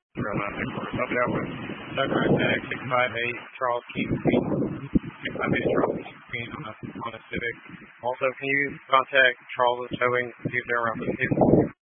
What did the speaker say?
Carolina headquarters. I'll be out with Tucker and Tag 658 Charles King Queen. 658 Charles King Queen on a Civic. Also, can you contact Charles Towing, see if they're around for the table?